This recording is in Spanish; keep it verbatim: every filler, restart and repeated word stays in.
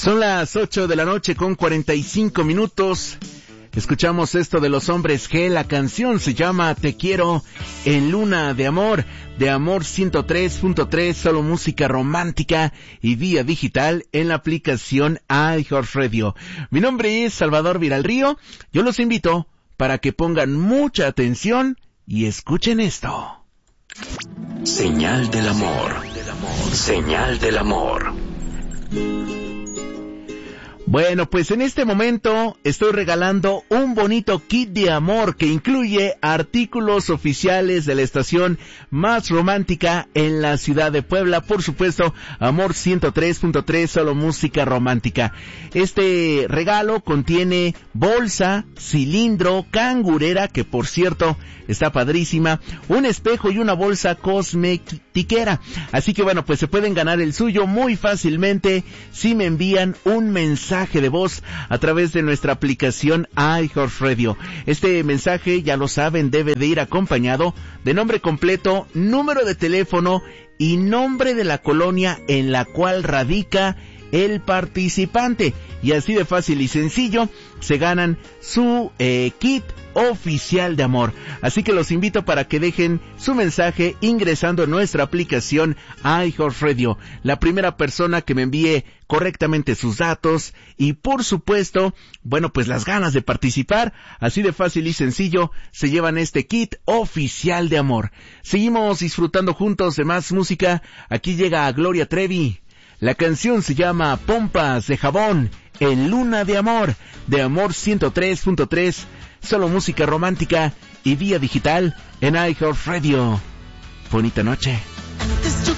Son las ocho de la noche con cuarenta y cinco minutos. Escuchamos esto de Los Hombres G. La canción se llama Te Quiero en Luna de Amor, de Amor ciento tres punto tres, solo música romántica y vía digital en la aplicación iHeartRadio. Mi nombre es Salvador Viralrío. Yo los invito para que pongan mucha atención y escuchen esto. Señal del amor. Señal del amor. Bueno, pues en este momento estoy regalando un bonito kit de amor que incluye artículos oficiales de la estación más romántica en la ciudad de Puebla. Por supuesto, Amor ciento tres punto tres, solo música romántica. Este regalo contiene bolsa, cilindro, cangurera, que por cierto está padrísima, un espejo y una bolsa cosmetiquera. Así que bueno, pues se pueden ganar el suyo muy fácilmente si me envían un mensaje de voz a través de nuestra aplicación iHeartRadio. Este mensaje, ya lo saben, debe de ir acompañado de nombre completo, número de teléfono y nombre de la colonia en la cual radica el participante. Y así de fácil y sencillo se ganan su eh, kit oficial de amor. Así que los invito para que dejen su mensaje ingresando en nuestra aplicación iHeartRadio. La primera persona que me envíe correctamente sus datos y por supuesto, bueno, pues las ganas de participar, así de fácil y sencillo, se llevan este kit oficial de amor. Seguimos disfrutando juntos de más música. Aquí llega Gloria Trevi. La canción se llama Pompas de Jabón en Luna de Amor, de Amor ciento tres punto tres, solo música romántica y vía digital en iHeartRadio. Bonita noche.